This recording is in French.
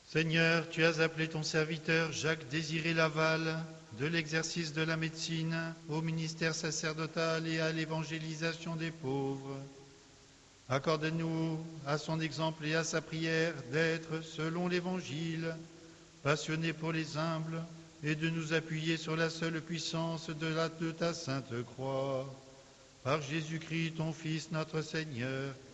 Seigneur, tu as appelé ton serviteur Jacques-Désiré Laval de l'exercice de la médecine au ministère sacerdotal et à l'évangélisation des pauvres. Accorde-nous, à son exemple et à sa prière, d'être, selon l'Évangile, passionnés pour les humbles et de nous appuyer sur la seule puissance de ta sainte croix. Par Jésus-Christ, ton Fils, notre Seigneur,